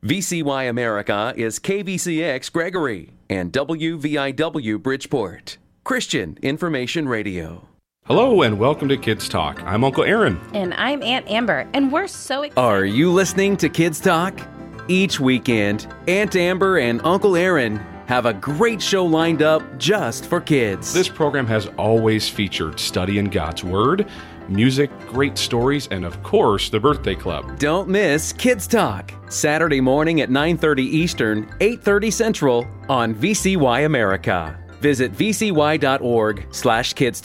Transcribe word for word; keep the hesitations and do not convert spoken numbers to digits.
V C Y America is K V C X Gregory and W V I W Bridgeport. Christian Information Radio. Hello and welcome to Kids Talk. I'm Uncle Aaron. And I'm Aunt Amber, and we're so excited. Are you listening to Kids Talk? Each weekend, Aunt Amber and Uncle Aaron have a great show lined up just for kids. This program has always featured studying God's Word, music, great stories, and of course, the Birthday Club. Don't miss Kids Talk, Saturday morning at nine thirty Eastern, eight thirty Central on V C Y America. Visit V C Y dot org slash kids